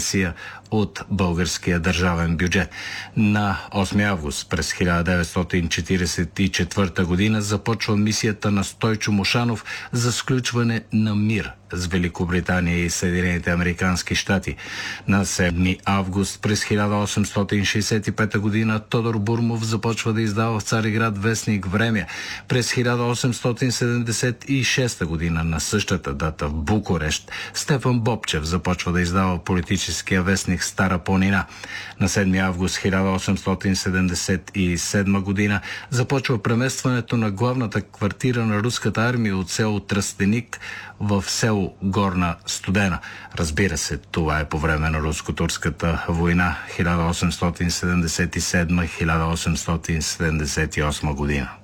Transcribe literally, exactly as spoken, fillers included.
пенсия от българския държавен бюджет. На осми август през хиляда деветстотин четиридесет и четвърта година започва мисията на Стойчо Мошанов за сключване на мир с Великобритания и Съединените американски щати. На седми август през хиляда осемстотин шейсет и пета година Тодор Бурмов започва да издава в Цариград вестник Време. През хиляда осемстотин седемдесет и шеста година на същата дата в Букурещ Стефан Бобчев започва да издава политическия вестник Стара планина. На седми август хиляда осемстотин седемдесет и седма година започва преместването на главната квартира на руската армия от село Тръстеник в село Горна Студена. Разбира се, това е по време на руско-турската война хиляда осемстотин седемдесет и седма - хиляда осемстотин седемдесет и осма година.